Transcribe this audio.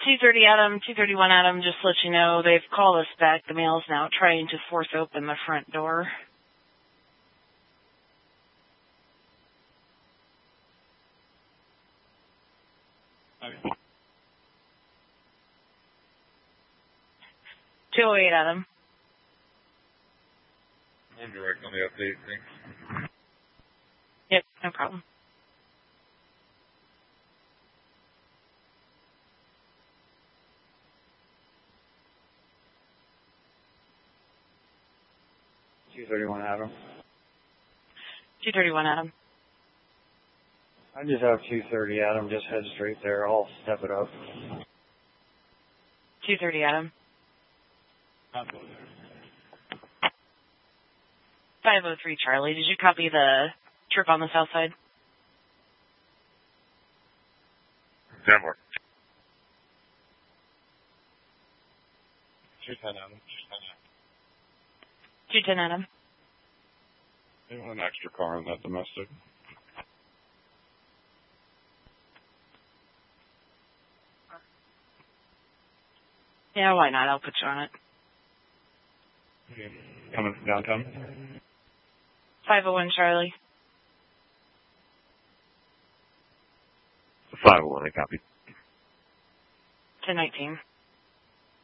230 Adam, 231 Adam, just to let you know, they've called us back. The male's now trying to force open the front door. Okay. 208 Adam. I'm direct on the update, thanks. Yep, no problem. $231 Adam. 231 Adam. I just have 230 Adam. Just head straight there. I'll step it up. 230 Adam. 503 Charlie. Did you copy the trip on the south side? 10 more. 210 Adam. 210 Adam. They want an extra car on that domestic. Yeah, why not? I'll put you on it. Okay. Coming from downtown. 501 Charlie. 501, I copy. 1019.